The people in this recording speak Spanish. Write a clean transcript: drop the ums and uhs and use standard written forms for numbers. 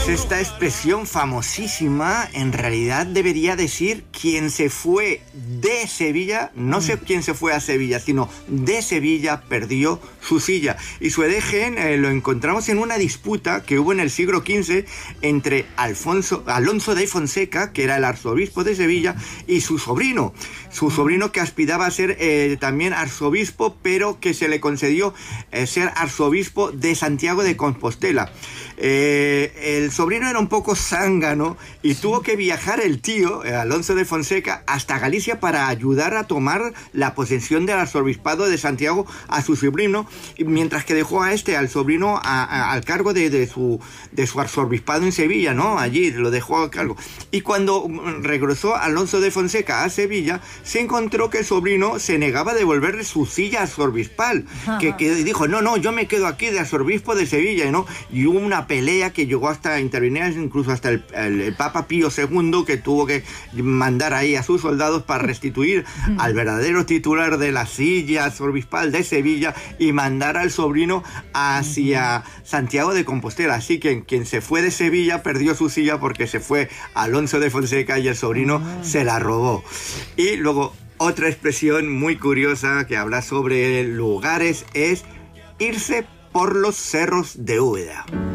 Pues esta expresión famosísima en realidad debería decir quien se fue de Sevilla, no sé quién se fue a Sevilla, sino de Sevilla perdió su silla. Y su origen lo encontramos en una disputa que hubo en el siglo XV entre Alonso de Fonseca, que era el arzobispo de Sevilla, y su sobrino que aspiraba a ser también arzobispo, pero que se le concedió ser arzobispo de Santiago de Compostela. El sobrino era un poco zángano y tuvo que viajar el tío, Alonso de Fonseca, hasta Galicia para ayudar a tomar la posesión del arzobispado de Santiago a su sobrino, mientras que dejó al sobrino al cargo de su arzobispado en Sevilla, ¿no? Allí lo dejó a cargo. Y cuando regresó Alonso de Fonseca a Sevilla, se encontró que el sobrino se negaba a devolverle su silla arzobispal, que dijo, no, yo me quedo aquí de arzobispo de Sevilla, ¿no? Y hubo una pelea que llegó hasta intervenir incluso hasta el Papa Pío II, que tuvo que mandar ahí a sus soldados para restituir al verdadero titular de la silla arzobispal de Sevilla y mandar al sobrino hacia Santiago de Compostela. Así que quien se fue de Sevilla perdió su silla porque se fue Alonso de Fonseca y el sobrino se la robó. Y luego otra expresión muy curiosa que habla sobre lugares es irse por los cerros de Úbeda.